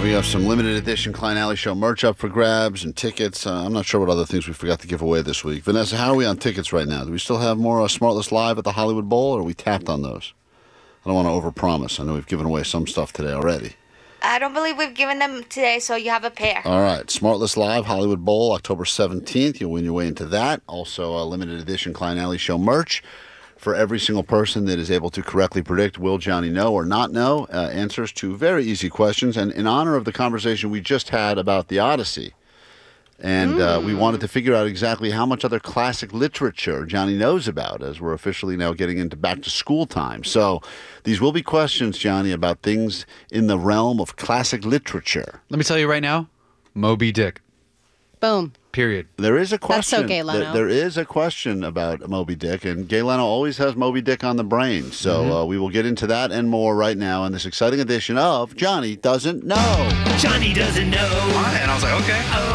We have some limited edition Klein Alley Show merch up for grabs and tickets. I'm not sure what other things we forgot to give away this week. Vanessa, how are we on tickets right now? Do we still have more Smartless Live at the Hollywood Bowl, or are we tapped on those? I don't want to overpromise. I know we've given away some stuff today already. I don't believe we've given them today, so you have a pair. All right. Smartless Live, Hollywood Bowl, October 17th. You'll win your way into that. Also, a limited edition Klein Alley Show merch for every single person that is able to correctly predict will Johnny know or not know answers to very easy questions. And in honor of the conversation we just had about the Odyssey, and we wanted to figure out exactly how much other classic literature Johnny knows about, as we're officially now getting into back-to-school time. So these will be questions, Johnny, about things in the realm of classic literature. Let me tell you right now, Moby Dick. Boom. Period. There is a question. That's so Gay Leno. There is a question about Moby Dick, and Gay Leno always has Moby Dick on the brain. So we will get into that and more right now in this exciting edition of Johnny Doesn't Know. Johnny doesn't know. And I was like, okay.